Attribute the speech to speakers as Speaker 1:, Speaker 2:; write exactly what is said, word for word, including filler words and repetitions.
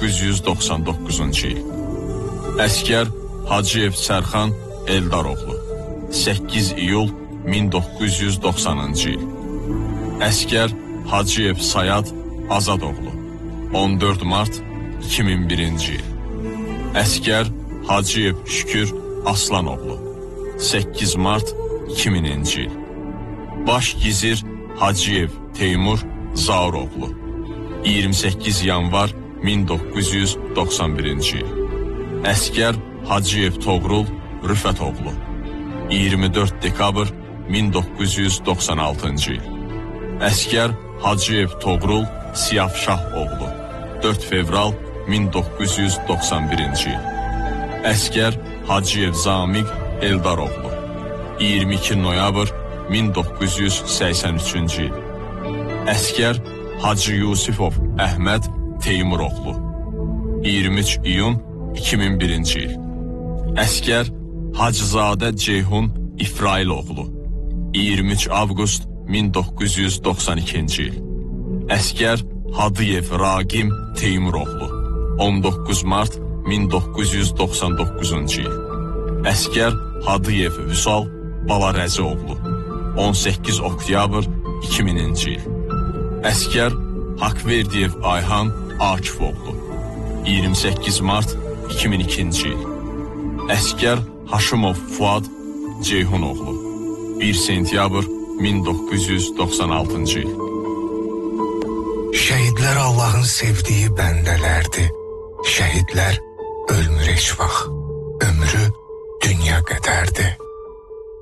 Speaker 1: doqquz yüz doxsan doqquzuncu il. Əskər Hacıyev Sərxan Eldaroğlu, səkkiz iyul min doqquz yüz doxsanıncı il. Əskər Hacıyev Sayad Azadoğlu, on dörd mart iki min birinci il. Əskər Hacıyev Şükür Aslanoğlu, səkkiz mart iki mininci il. Baş gizir Hacıyev Teymur Zauroğlu, iyirmi səkkiz yanvar min doqquz yüz doxsan birinci il. Əskər Hacıyev Toğrul Rüfətoğlu, iyirmi dörd dekabr min doqquz yüz doxsan altıncı il. Əskər Hacıyev Toğrul Siyafşahoğlu, dörd fevral min doqquz yüz doxsan birinci il. Əskər Hacıyev Zamiq Eldaroğlu, iyirmi iki noyabr min doqquz yüz səksən üçüncü il. Əskər Hacı Yusifov Əhməd Teymuroğlu, iyirmi üç iyun iki min birinci il. Əskər Hacızadə Ceyhun İfrailoğlu, iyirmi üç avqust min doqquz yüz doxsan ikinci il. Əskər Hadiyev Ragim Teymuroğlu, on doqquz mart min doqquz yüz doxsan doqquzuncu il. Əskər Hadiyev Vüsal Balarəzioğlu, on səkkiz oktyabr iki mininci il. Əskər Haqverdiyev Ayhan Akifoğlu, iyirmi səkkiz mart iki min ikinci il. Əskər Haşimov Fuad Ceyhunoğlu, bir sentyabr min doqquz yüz doxsan altıncı il.
Speaker 2: Şəhidlər Allahın sevdiyi bəndələrdir. Şəhidlər ölmür heç vaxt. Ömrü dünya qədərdir.